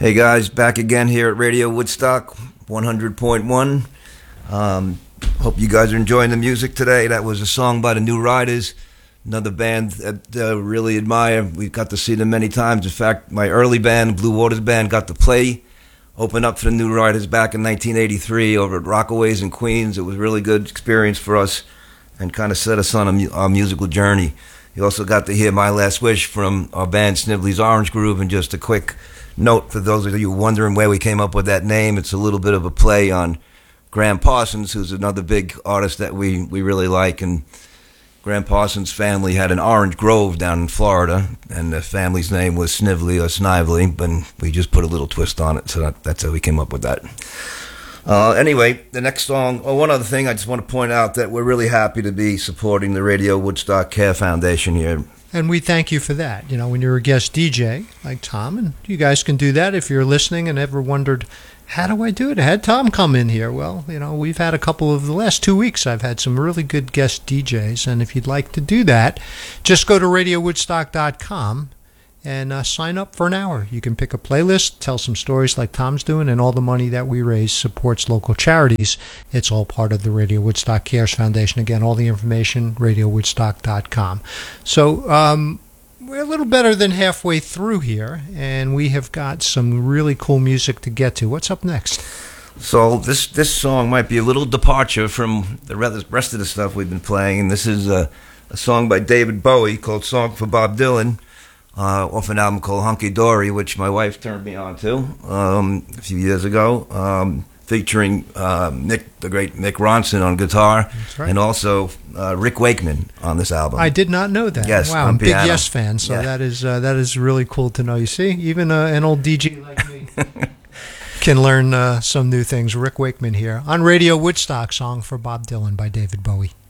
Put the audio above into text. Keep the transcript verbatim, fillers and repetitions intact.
Hey guys, back again here at Radio Woodstock one hundred point one. Um, hope you guys are enjoying the music today. That was a song by the New Riders, another band that I uh, really admire. We got to see them many times. In fact, my early band, Blue Waters Band, got to play, open up for the New Riders back in nineteen eighty-three over at Rockaways in Queens. It was a really good experience for us and kind of set us on a mu- our musical journey. You also got to hear My Last Wish from our band Snively's Orange Groove. And just a quick note for those of you wondering where we came up with that name, it's a little bit of a play on Graham Parsons, who's another big artist that we, we really like. And Graham Parsons' family had an orange grove down in Florida, and the family's name was Snively or Snively, but we just put a little twist on it, so that, that's how we came up with that. Uh, anyway, the next song, oh, one other thing, I just want to point out that we're really happy to be supporting the Radio Woodstock Care Foundation here. And we thank you for that. You know, when you're a guest D J like Tom, and you guys can do that if you're listening and ever wondered, how do I do it? I had Tom come in here. Well, you know, we've had a couple of the last two weeks, I've had some really good guest D Js. And if you'd like to do that, just go to radio woodstock dot com and uh, sign up for an hour. You can pick a playlist, tell some stories like Tom's doing, and all the money that we raise supports local charities. It's all part of the Radio Woodstock Cares Foundation. Again, all the information, radio woodstock dot com. So um, we're a little better than halfway through here, and we have got some really cool music to get to. What's up next? So this this song might be a little departure from the rest of the stuff we've been playing, and this is a, a song by David Bowie called Song for Bob Dylan, Uh, off an album called Hunky Dory, which my wife turned me on to um, a few years ago, um, featuring uh, Nick, the great Mick Ronson on guitar, That's right. and also uh, Rick Wakeman on this album. I did not know that. Yes, wow, on I'm a big piano. Yes fan, so Yeah. that is uh, that is really cool to know. You see, even uh, an old D J like me can learn uh, some new things. Rick Wakeman here on Radio Woodstock, Song for Bob Dylan by David Bowie.